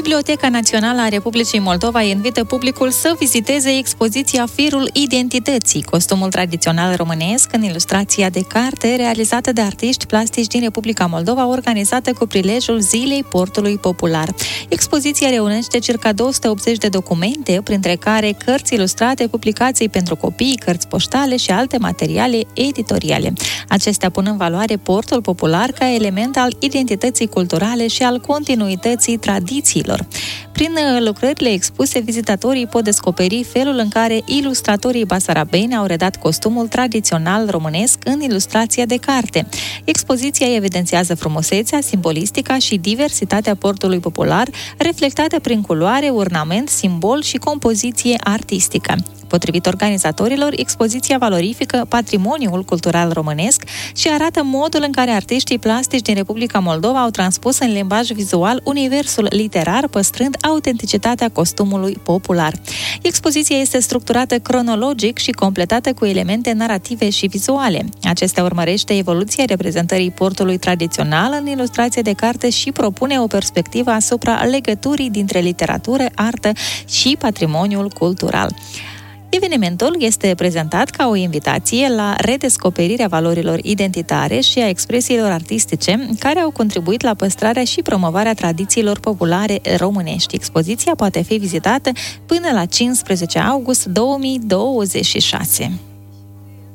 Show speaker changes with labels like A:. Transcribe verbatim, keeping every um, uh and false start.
A: Biblioteca Națională a Republicii Moldova invită publicul să viziteze expoziția Firul Identității, costumul tradițional românesc în ilustrația de carte realizată de artiști plastici din Republica Moldova, organizată cu prilejul Zilei Portului Popular. Expoziția reunește circa două sute optzeci de documente, printre care cărți ilustrate, publicații pentru copii, cărți poștale și alte materiale editoriale. Acestea pun în valoare Portul Popular ca element al identității culturale și al continuității tradițiilor. Prin lucrările expuse, vizitatorii pot descoperi felul în care ilustratorii basarabeni au redat costumul tradițional românesc în ilustrația de carte. Expoziția evidențiază frumusețea, simbolistica și diversitatea Portului Popular, reflectate prin culoare, ornament, simbol și compoziție artistică. Potrivit organizatorilor, expoziția valorifică patrimoniul cultural românesc și arată modul în care artiștii plastici din Republica Moldova au transpus în limbaj vizual universul literar, păstrând autenticitatea costumului popular. Expoziția este structurată cronologic și completată cu elemente narrative și vizuale. Acestea urmărește evoluția reprezentării portului tradițional în ilustrație de carte și propune o perspectivă asupra legăturii dintre literatură, artă și patrimoniul cultural. Evenimentul este prezentat ca o invitație la redescoperirea valorilor identitare și a expresiilor artistice care au contribuit la păstrarea și promovarea tradițiilor populare românești. Expoziția poate fi vizitată până la cincisprezece august două mii douăzeci și șase.